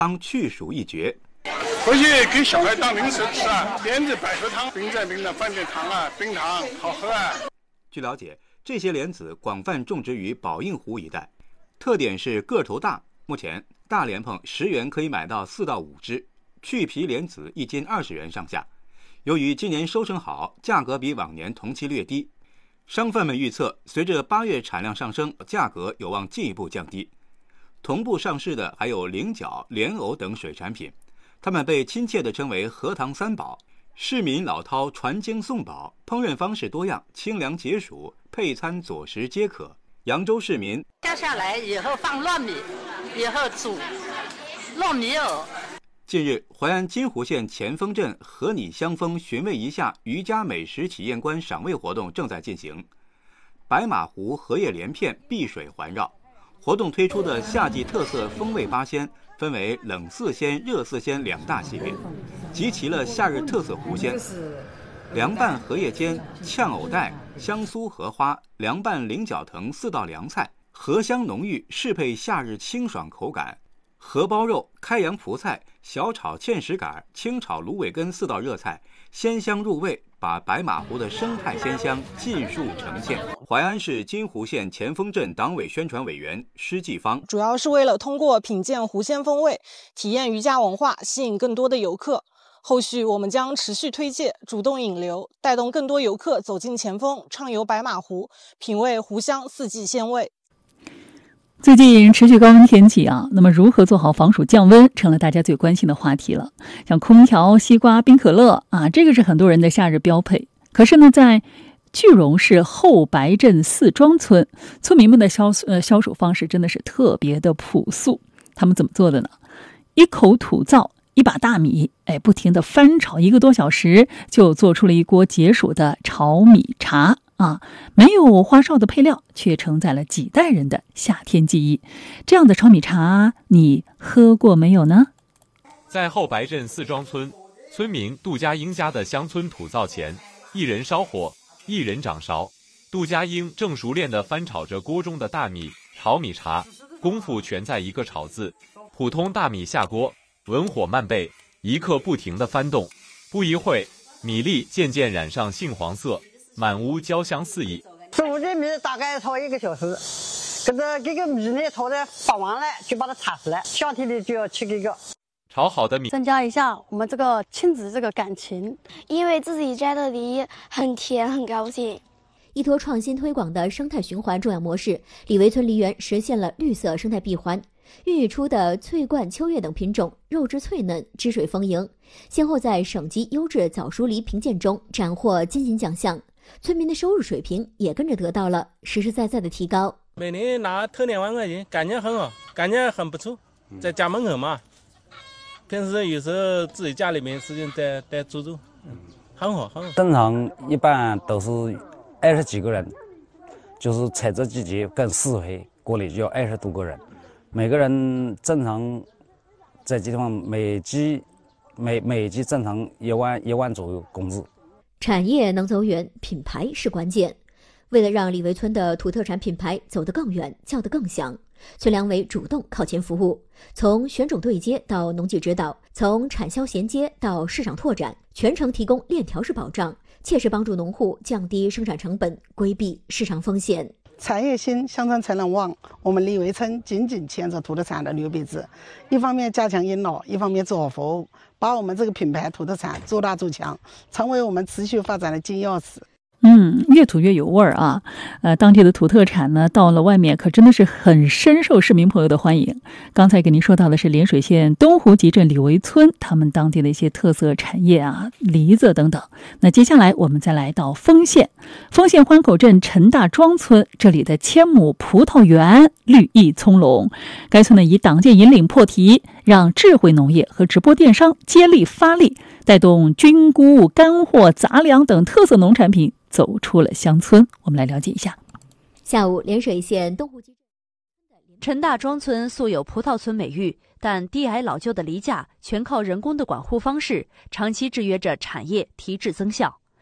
当去暑一绝。 回去给小孩当零食吃啊，莲子百合汤冰在冰的放点糖啊，冰糖好喝啊。 据了解，这些莲子广泛种植于宝应湖一带，特点是个头大。目前大莲蓬10元可以买到4到5只，去皮莲子1斤20元上下。由于今年收成好，价格比往年同期略低。商贩们预测，随着8月产量上升，价格有望进一步降低。同步上市的还有菱角、莲藕等水产品，它们被亲切地称为荷塘三宝。市民老饕传经送宝，烹饪方式多样，清凉解暑，配餐佐食皆可。扬州市民削下来以后放糯米，以后煮糯米藕。 近日，淮安金湖县前锋镇和你香风寻味一下渔家美食体验官赏味活动正在进行。白马湖荷叶莲片碧水环绕，活动推出的夏季特色风味8鲜分为冷四鲜、热四鲜2大系列，集齐了夏日特色湖鲜。凉拌荷叶尖、炝藕带、香酥荷花、凉拌菱角藤4道凉菜，荷香浓郁，适配夏日清爽口感。荷包肉、开阳蒲菜、小炒芡实杆、清炒芦苇根4道热菜，鲜香入味，把白马湖的生态鲜香尽数呈现。淮安市金湖县前锋镇党委宣传委员施继芳， 主要是为了通过品鉴湖鲜风味，体验渔家文化，吸引更多的游客。后续我们将持续推介，主动引流，带动更多游客走进前锋，畅游白马湖，品味湖湘4季鲜味。 最近持续高温天气啊，那么如何做好防暑降温成了大家最关心的话题了。像空调、西瓜、冰可乐啊，这个是很多人的夏日标配。可是呢，在句容市后白镇四庄村，村民们的消暑方式真的是特别的朴素。他们怎么做的呢？一口土灶，一把大米，不停地翻炒1个多小时，就做出了一锅解暑的炒米茶。没有花哨的配料，却承载了几代人的夏天记忆。这样的炒米茶，你喝过没有呢？ 在后白镇四庄村，村民杜家英家的乡村土灶前，一人烧火，一人掌勺。杜家英正熟练地翻炒着锅中的大米，炒米茶功夫全在一个炒字。普通大米下锅，文火慢备，一刻不停地翻动。不一会，米粒渐渐染上杏黄色，满屋焦香四溢。 煮的米大概炒1个小时，这个米呢炒的发完了就把它铲出来，夏天里就要吃这个。 炒好的米， 增加一下我们这个亲子这个感情， 因为自己摘的梨很甜，很高兴。 依托创新推广的生态循环重要模式，李维村梨园实现了绿色生态闭环，孕育出的翠冠、秋月等品种肉质脆嫩，汁水丰盈，先后在省级优质早熟梨评鉴中斩获金银奖项。村民的收入水平也跟着得到了实实在在的提高， 每年拿头2万块钱，感觉很好，感觉很不错。在家门口嘛，平时有时候自己家里面时间带煮煮，很好很好。 正常一般都是20几个人，就是采摘季节更适合锅里就要20多个人，每个人正常在这地方每季正常1万左右工资。 产业能走远，品牌是关键。为了让李维村的土特产品牌走得更远，叫得更响，村粮委主动靠前服务，从选种对接到农技指导，从产销衔接到市场拓展，全程提供链条式保障，切实帮助农户降低生产成本，规避市场风险。 产业兴，乡村才能旺。我们李维村紧紧牵着土特产的牛鼻子，一方面加强引导，一方面做好服务，把我们这个品牌土特产做大做强，成为我们持续发展的金钥匙。 越土越有味儿啊！当地的土特产呢，到了外面可真的是很深受市民朋友的欢迎。刚才给您说到的是涟水县东湖集镇李维村，他们当地的一些特色产业啊，梨子等等。那接下来我们再来到丰县欢口镇陈大庄村，这里的千亩葡萄园绿意葱茏。该村呢以党建引领破题，让智慧农业和直播电商接力发力，带动菌菇、干货、杂粮等特色农产品走出了乡村。我们来了解一下。 下午，涟水县东湖集镇陈大庄村素有葡萄村美誉，但低矮老旧的梨架全靠人工的管护方式，长期制约着产业提质增效。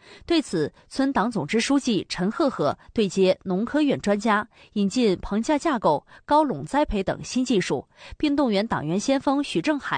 对此，村党总支书记陈赫赫对接农科院专家，引进棚架架构、高垄栽培等新技术，并动员党员先锋许正海